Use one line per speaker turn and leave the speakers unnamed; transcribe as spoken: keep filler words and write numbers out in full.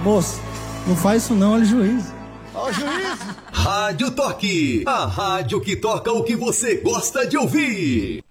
Moço, não faz isso não, olha o juiz.
Olha o juiz.
Rádio Toque, a rádio que toca o que você gosta de ouvir.